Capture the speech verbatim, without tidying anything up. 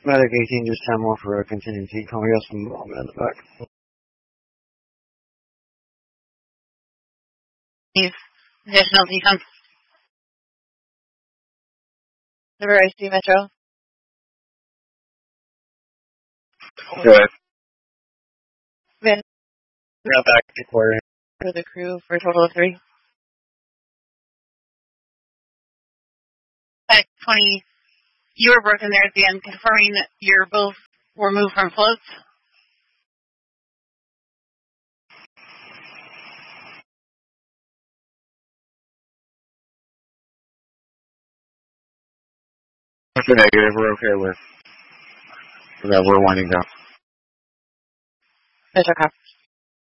Medic eighteen, just ten more for a contingency. Calling us from Bowman in the back. He's additional defense. Number I C Metro. Good. Vin. Got back to quarter. For the crew for a total of three. At twenty, you were broken there at the end, confirming that you're both removed from floats. That's a negative. We're okay with that. We're winding down. Metro copy.